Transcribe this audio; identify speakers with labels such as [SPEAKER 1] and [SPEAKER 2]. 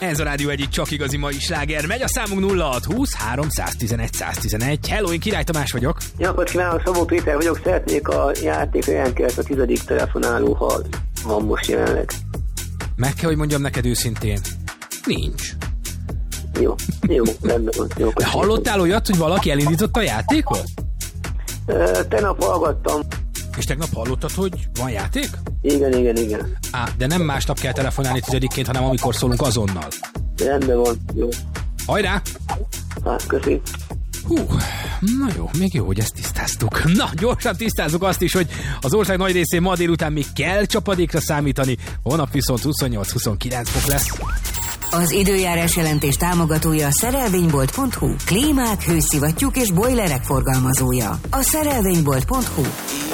[SPEAKER 1] Ez a Rádió egyik csak igazi mai sláger. Megy a számunk 0620 311 111. Hello, én Király Tamás vagyok.
[SPEAKER 2] Napot kívánok, Szabó Péter vagyok. Szeretnék a játék jelentkezni a 10. telefonáló, ha van most jelenleg.
[SPEAKER 1] Meg kell, hogy mondjam neked őszintén. Nincs.
[SPEAKER 2] Jó, rendben van. Jó,
[SPEAKER 1] hallottál olyat, hogy valaki elindította a játékot?
[SPEAKER 2] Tegnap hallgattam.
[SPEAKER 1] És tegnap hallottad, hogy van játék?
[SPEAKER 2] Igen.
[SPEAKER 1] De nem másnap kell telefonálni 10-ként, hanem amikor szólunk azonnal.
[SPEAKER 2] Rendben van, jó.
[SPEAKER 1] Hajrá!
[SPEAKER 2] Köszi.
[SPEAKER 1] Na jó, még jó, hogy ezt tisztáztuk. Na, gyorsan tisztázzuk azt is, hogy az ország nagy részén ma délután még kell csapadékra számítani, holnap viszont 28-29 fok lesz.
[SPEAKER 3] Az időjárás jelentés támogatója a szerelvénybolt.hu, klímák, hőszivattyúk és bojlerek forgalmazója. A szerelvénybolt.hu.